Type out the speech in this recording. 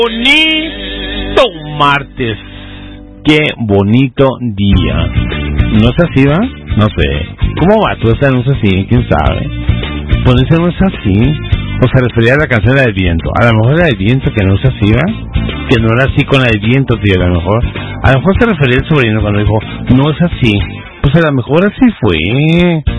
Bonito martes. Qué bonito día. ¿No es así, va? No sé. ¿Cómo va tú esta no es así? ¿Quién sabe? Pues ese no es así. O se refería a la canción del viento. A lo mejor era el viento que no es así, ¿va? Que no era así con el viento, tío, a lo mejor. A lo mejor se refería al sobrino cuando dijo, no es así. Pues a lo mejor así fue.